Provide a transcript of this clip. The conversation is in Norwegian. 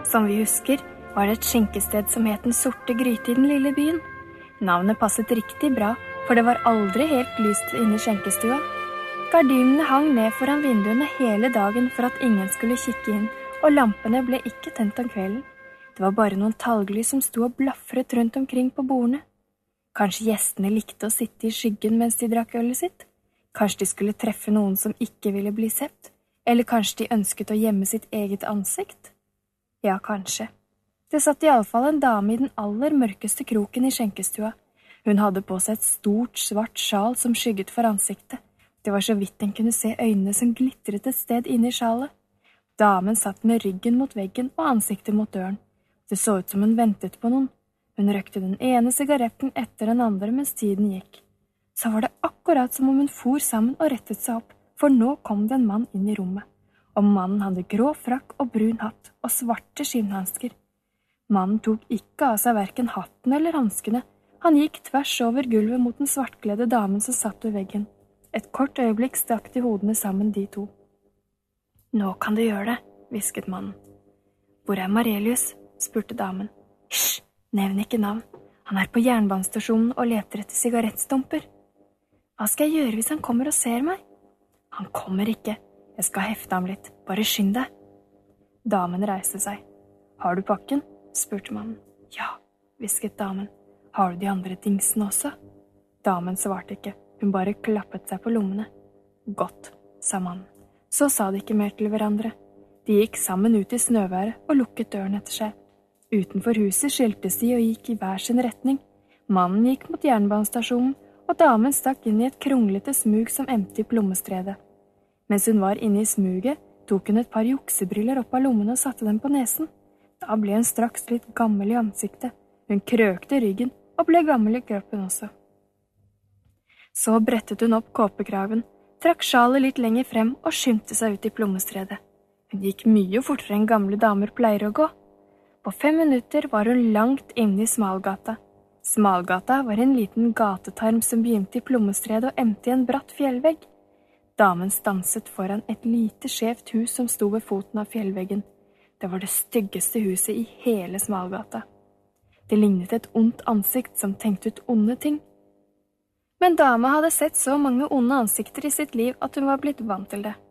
Som vi husker, var det et skjenkested som het Den sorte gryte i den lille byen. Navnet passet riktig bra, for det var aldri helt lyst inne i skjenkestua. Gardinene hang ned foran vinduene hele dagen for at ingen skulle kikke inn, og lampene ble ikke tent om kvelden. Det var bare noen talglys som sto og blaffret rundt omkring på bordene. Kanskje gjestene likte å sitte i skyggen mens de drakk ølet sitt? Kanskje de skulle treffe noen som ikke ville bli sett? Eller kanskje de ønsket å gjemme sitt eget ansikt? Ja, kanskje. Det satt i alle fall en dame i den aller mørkeste kroken i skjenkestua. Hun hadde på seg et stort, svart sjal som skygget for ansiktet. Det var så vidt en kunne se øynene som glitret et sted inne i sjalet. Damen satt med ryggen mot veggen og ansiktet mot døren. Det så ut som hun ventet på noen. Hun røkte den ene sigaretten etter den andre mens tiden gikk. Så var det akkurat som om hun for sammen og rettet seg opp, for nå kom det en mann inn i rommet. Og mannen hadde grå frakk og brun hatt og svarte skinnhansker. Mannen tok ikke av seg hverken hatten eller hanskene. Han gikk tvers over gulvet mot den svartkledde damen som satt ved veggen. Et kort øyeblikk stakk de hodene sammen de to. «Nå kan du gjøre det», hvisket mannen. «Hvor er Marelius?» spurte damen. «Hysj, nevn ikke navn. Han er på jernbanestasjonen og leter etter sigarettstumper.» «Hva skal jeg gjøre hvis han kommer og ser meg?» «Han kommer ikke. Jeg skal hefte ham litt. Bare skynd deg.» Damen reiste seg. «Har du pakken?» spurte mannen. «Ja», hvisket damen. «Har du de andre dingsene også?» Damen svarte ikke. Hun bare klappet seg på lommene. «Godt», sa mannen. Så sa de ikke mer til hverandre. De gikk sammen ut i snøværet og lukket døren etter seg. Utenfor huset skiltes de og gikk i hver sin retning. Mannen gikk mot jernbanestasjonen, og damen stakk inn i et kronglete smug som endte i plommestredet. Mens hun var inne i smuget, tok hun et par juksebriller opp av lommene og satte dem på nesen. Da ble hun straks litt gammel i ansiktet. Hun krøkte ryggen og ble gammel i kroppen også. Så brettet hun opp kåpekraven, trakk sjalet litt lenger frem og skyndte seg ut i plommestredet. Hun gikk mye fortere enn gamle damer pleier å gå. På 5 minutter var hun langt inne i Smalgata. Smalgata var en liten gatetarm som begynte i plommestredet og endte i en bratt fjellvegg. Damen stanset foran et lite skjevt hus som sto ved foten av fjellveggen. Det var det styggeste huset i hele Smalgata. Det lignet et ondt ansikt som tenkte ut onde ting. Men dama hadde sett så mange onde ansikter i sitt liv at hun var blitt vant til det.